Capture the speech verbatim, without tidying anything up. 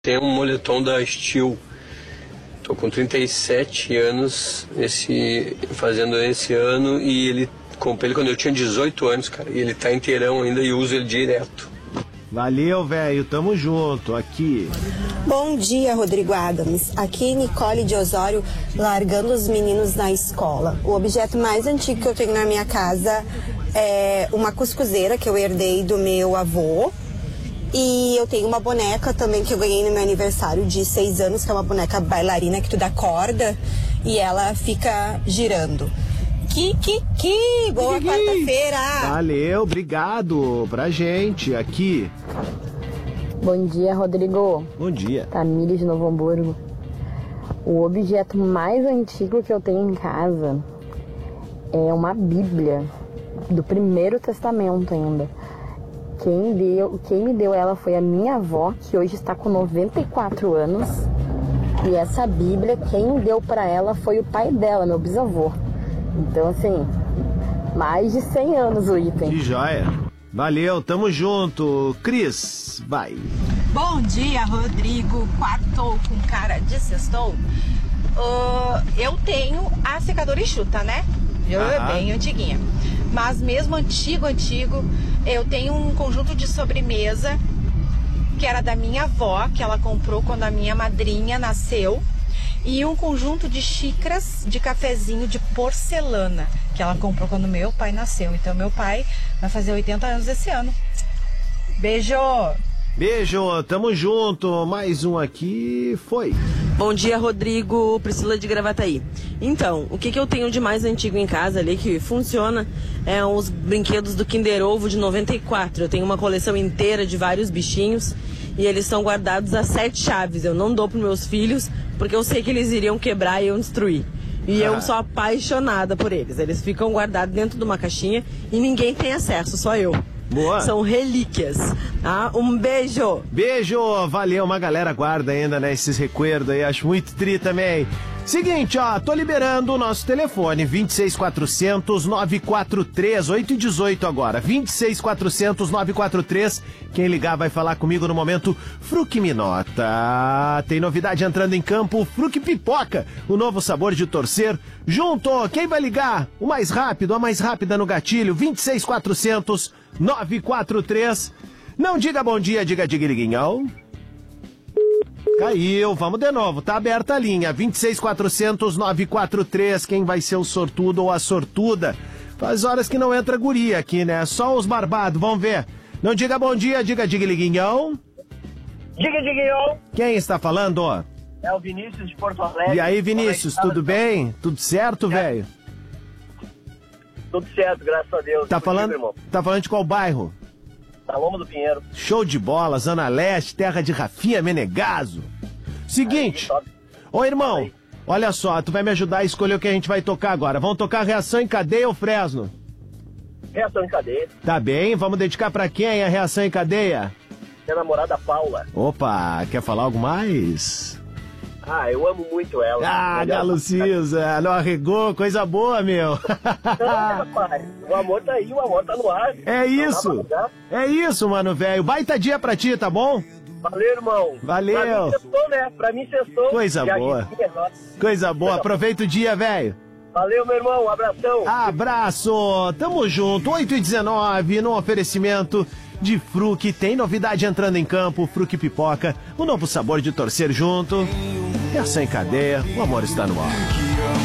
Tem um moletom da Steel. Tô com trinta e sete anos, esse, fazendo esse ano, e ele comprei ele quando eu tinha dezoito anos, cara. E ele tá inteirão ainda e uso ele direto. Valeu, velho. Tamo junto. Aqui. Bom dia, Rodrigo Adams. Aqui, Nicole de Osório, largando os meninos na escola. O objeto mais antigo que eu tenho na minha casa é uma cuscuzeira que eu herdei do meu avô. E eu tenho uma boneca também que eu ganhei no meu aniversário de seis anos, que é uma boneca bailarina que tu dá corda e ela fica girando. Que, que, que! Boa quarta-feira! Valeu, obrigado pra gente. Aqui. Bom dia, Rodrigo. Bom dia. Tamires de Novo Hamburgo. O objeto mais antigo que eu tenho em casa é uma Bíblia do Primeiro Testamento ainda. Quem, deu, quem me deu ela foi a minha avó, que hoje está com noventa e quatro anos. E essa Bíblia, quem deu para ela foi o pai dela, meu bisavô. Então, assim, mais de cem anos o item. Que joia. Valeu, tamo junto. Cris, vai. Bom dia, Rodrigo. Quartou com cara de sextou. Uh, eu tenho a secadora enxuta, né? Eu é bem antiguinha. Mas mesmo antigo, antigo, eu tenho um conjunto de sobremesa que era da minha avó, que ela comprou quando a minha madrinha nasceu. E um conjunto de xícaras de cafezinho de porcelana, que ela comprou quando meu pai nasceu. Então meu pai vai fazer oitenta anos esse ano. Beijo! Beijo, tamo junto. Mais um aqui, foi. Bom dia, Rodrigo, Priscila de Gravataí. Então, o que, que eu tenho de mais antigo em casa ali que funciona é os brinquedos do Kinder Ovo de noventa e quatro. Eu tenho uma coleção inteira de vários bichinhos e eles são guardados a sete chaves. Eu não dou para meus filhos porque eu sei que eles iriam quebrar e iam destruir. E ah. eu sou apaixonada por eles. Eles ficam guardados dentro de uma caixinha e ninguém tem acesso, só eu. Boa. São relíquias. Ah, um beijo. Beijo. Valeu. Uma galera guarda ainda, né, esses recuerdos aí. Acho muito tri também. Seguinte, ó, tô liberando o nosso telefone, vinte e seis quatrocentos, nove quatro três, oito e dezoito agora, vinte e seis quatrocentos, nove quatro três, quem ligar vai falar comigo no momento Fruc Minota. Tem novidade entrando em campo, Fruc Pipoca, o novo sabor de torcer, junto, quem vai ligar? O mais rápido, a mais rápida no gatilho, vinte e seis quatrocentos, nove quatro três, não diga bom dia, diga diga-liguinhão. Caiu, vamos de novo, tá aberta a linha, vinte e seis quatrocentos, nove quatro três, quem vai ser o sortudo ou a sortuda? Faz horas que não entra guria aqui, né? Só os barbados, vamos ver. Não diga bom dia, diga diga liguinhão. Diga liguinhão. Quem está falando? É o Vinícius de Porto Alegre. E aí, Vinícius, é tudo bem? Tudo certo, velho? Tudo certo, graças a Deus. Tá falando, irmão? tá falando de qual bairro? Da Loma do Pinheiro. Show de bola, Zona Leste, terra de Rafinha Menegaso. Seguinte, aí, ô irmão, aí. Olha só, tu vai me ajudar a escolher o que a gente vai tocar agora. Vamos tocar Reação em Cadeia ou Fresno? Reação em Cadeia. Tá bem, vamos dedicar pra quem a Reação em Cadeia? Minha namorada Paula. Opa, quer falar algo mais? Ah, eu amo muito ela. Ah, Galucisa, não arregou, coisa boa, meu. Não, rapaz, o amor tá aí, o amor tá no ar. É isso, é isso, mano, velho. Baita dia pra ti, tá bom? Valeu, irmão. Valeu. Pra mim sextou, né? Pra mim sextou. Coisa boa. Coisa boa, aproveita o dia, velho. Valeu, meu irmão, um abração. Abraço, tamo junto, oito e dezenove, no oferecimento de Fruc. Tem novidade entrando em campo, Fruc Pipoca, o novo sabor de torcer junto. Reação em Cadeia, o amor está no ar.